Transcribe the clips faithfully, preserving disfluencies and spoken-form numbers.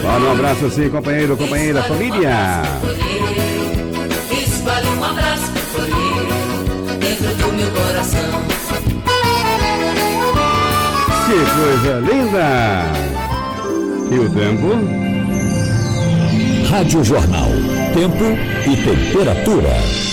Manda um abraço assim, companheiro, companheira, família. Espalhe um abraço dentro do meu coração. Que coisa linda! E o tempo? Rádio Jornal. Tempo e temperatura.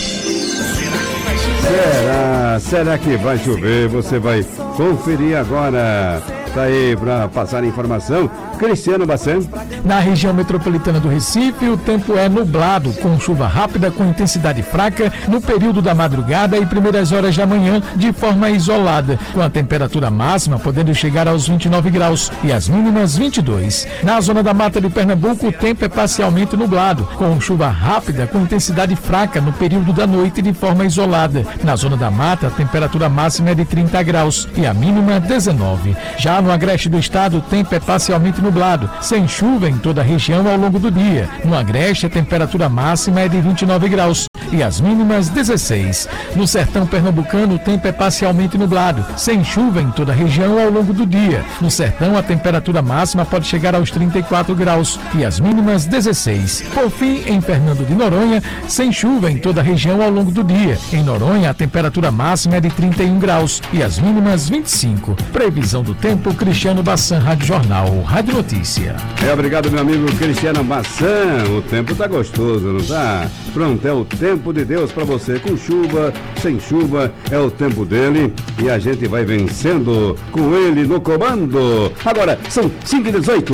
Será? Será que vai chover? Você vai conferir agora. Tá aí para passar a informação, Cristiano Bacen. Na região metropolitana do Recife, o tempo é nublado, com chuva rápida com intensidade fraca no período da madrugada e primeiras horas da manhã, de forma isolada, com a temperatura máxima podendo chegar aos vinte e nove graus e as mínimas vinte e dois. Na zona da Mata de Pernambuco, o tempo é parcialmente nublado, com chuva rápida com intensidade fraca no período da noite, de forma isolada. Na zona da Mata, a temperatura máxima é de trinta graus e a mínima dezenove. Já no agreste do estado, o tempo é parcialmente nublado, sem chuva em toda a região ao longo do dia. No agreste, a temperatura máxima é de vinte e nove graus e as mínimas dezesseis. No sertão pernambucano, o tempo é parcialmente nublado, sem chuva em toda a região ao longo do dia. No sertão, a temperatura máxima pode chegar aos trinta e quatro graus e as mínimas dezesseis. Por fim, em Fernando de Noronha, sem chuva em toda a região ao longo do dia. Em Noronha, a temperatura máxima é de trinta e um graus e as mínimas vinte e cinco. Previsão do tempo, Cristiano Bacen, Rádio Jornal, Rádio Notícia. É, obrigado, meu amigo Cristiano Bacen. O tempo tá gostoso, não tá? Pronto, é o tempo de Deus para você, com chuva, sem chuva, é o tempo dele e a gente vai vencendo com ele no comando. Agora, são cinco e dezoito.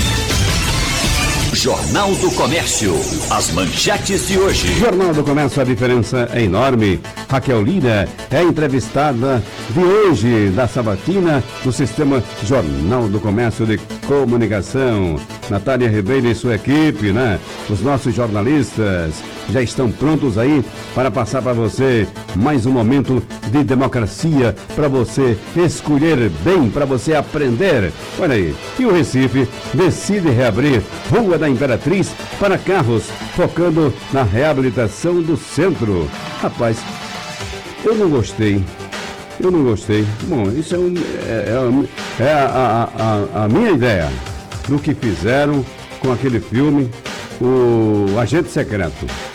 Jornal do Comércio. As manchetes de hoje. Jornal do Comércio, a diferença é enorme. Raquel Lira é entrevistada de hoje da Sabatina do Sistema Jornal do Comércio de Comunicação. Natália Ribeiro e sua equipe, né? Os nossos jornalistas já estão prontos aí para passar para você mais um momento de democracia, para você escolher bem, para você aprender. Olha aí, e o Recife decide reabrir Rua da Imperatriz para carros, focando na reabilitação do centro. Rapaz, eu não gostei. Eu não gostei. Bom, isso é, um, é, é, é a, a, a, a minha ideia do que fizeram com aquele filme, O Agente Secreto.